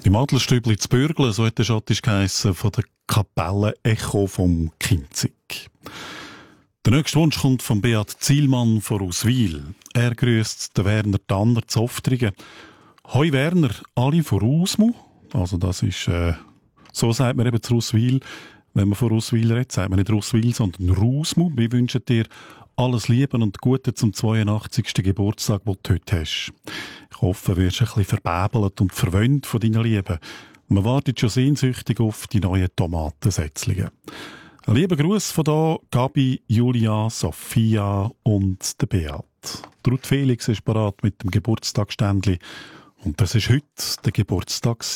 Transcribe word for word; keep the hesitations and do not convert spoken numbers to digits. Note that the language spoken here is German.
Im Adlerstübli zu Bürgle, so hat der Schottisch geheissen, von der Kapelle Echo vom Kinzig. Der nächste Wunsch kommt von Beat Zielmann von Auswil. Er grüßt den Werner Tanner zu Oftringen. Hoi Werner, alle von Ausmu. Also das ist, äh, so sagt man eben zu Auswil. Wenn man von Auswil redet, sagt man nicht Auswil, sondern Rausmu. Wir wünschen dir alles Liebe und Gute zum zweiundachtzigsten Geburtstag, den du heute hast. Ich hoffe, du wirst ein bisschen verbäbelt und verwöhnt von deinen Lieben. Man wartet schon sehnsüchtig auf die neuen Tomatensätzlinge. Ein lieber Gruß von da, Gabi, Julia, Sophia und der Beat. Ruth Felix ist bereit mit dem Geburtstagsständli. Und das ist heute der Geburtstags